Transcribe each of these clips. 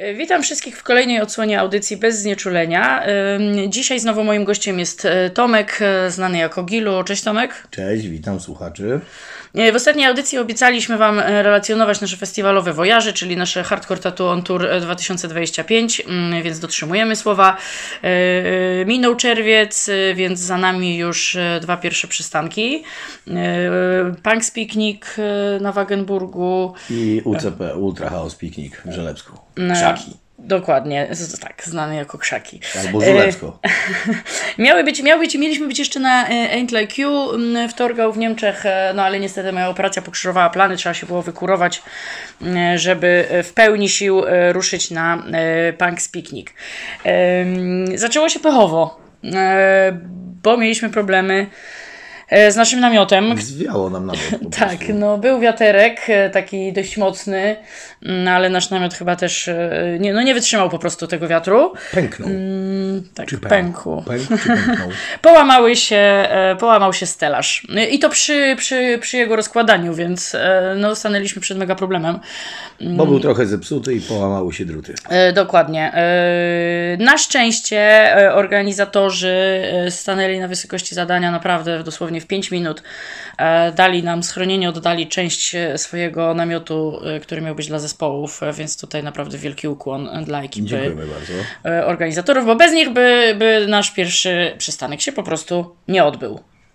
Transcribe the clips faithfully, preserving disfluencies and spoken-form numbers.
Witam wszystkich w kolejnej odsłonie audycji Bez Znieczulenia. Dzisiaj znowu moim gościem jest Tomek, znany jako Gilu. Cześć Tomek. Cześć, witam słuchaczy. W ostatniej audycji obiecaliśmy Wam relacjonować nasze festiwalowe wojaże, czyli nasze Hardcore Tattoo on Tour dwa tysiące dwadzieścia pięć, więc dotrzymujemy słowa. Minął czerwiec, więc za nami już dwa pierwsze przystanki. Punks Picnic na Wagenburgu i U C P, Ultra House Picnic w Żelebsku. Krzaki. Dokładnie, tak, znany jako Krzaki. Albo Żulewsko. Miały być, miały być, mieliśmy być jeszcze na Ain't Like You w Torgau w Niemczech, no ale niestety moja operacja pokrzyżowała plany, trzeba się było wykurować, żeby w pełni sił ruszyć na Punks Picnic. Zaczęło się pechowo, bo mieliśmy problemy z naszym namiotem. Zwiało nam namiot. Tak, no był wiaterek, taki dość mocny, no, ale nasz namiot chyba też nie, no nie wytrzymał po prostu tego wiatru. Pęknął. Mm, tak, czy pękł. Pękł czy pęknął? Połamały się, połamał się stelaż. I to przy, przy, przy jego rozkładaniu, więc no, stanęliśmy przed mega problemem. Bo był trochę zepsuty i połamały się druty. Dokładnie. Na szczęście organizatorzy stanęli na wysokości zadania naprawdę dosłownie w pięć minut. Dali nam schronienie, oddali część swojego namiotu, który miał być dla zespołów, więc tutaj naprawdę wielki ukłon dla ekipy. Dziękujemy bardzo. Organizatorów, bo bez nich by, by nasz pierwszy przystanek się po prostu nie odbył.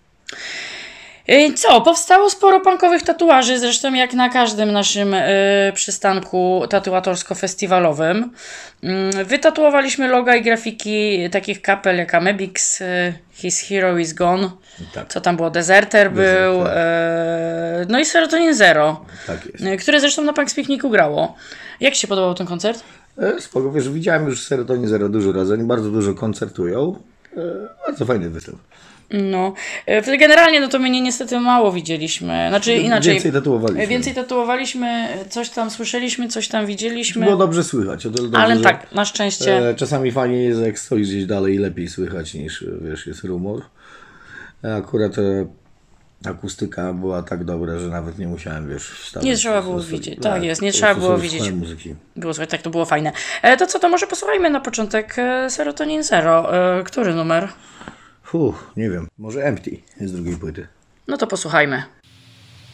Co? Powstało sporo punkowych tatuaży, zresztą jak na każdym naszym y, przystanku tatuatorsko-festiwalowym. Y, wytatuowaliśmy loga i grafiki takich kapel jak Amebix, y, His Hero Is Gone, tak. Co tam było? Deserter, Deserter. był, y, no i Serotonin Zero, tak jest. y, które zresztą na Punks Picnicu grało. Jak Ci się podobał ten koncert? E, spoko, wiesz, widziałem już Serotonin Zero dużo razy, oni bardzo dużo koncertują. E, bardzo fajny występ. No, generalnie no to my nie, niestety mało widzieliśmy, znaczy inaczej. Więcej tatuowaliśmy. Więcej tatuowaliśmy, coś tam słyszeliśmy, coś tam widzieliśmy. Było dobrze słychać. O to dobrze, ale że, tak, na szczęście. E, czasami fajnie jest, jak stoisz gdzieś dalej i lepiej słychać niż, wiesz, jest rumor. Akurat e, akustyka była tak dobra, że nawet nie musiałem, wiesz, wstawać. Nie trzeba było widzieć, tak jest, nie trzeba było widzieć. Muzyki. Było słuchać, tak, to było fajne. E, to co, to może posłuchajmy na początek e, Serotonin Zero. E, który numer? Fuh, nie wiem. Może Empty z drugiej płyty. No to posłuchajmy.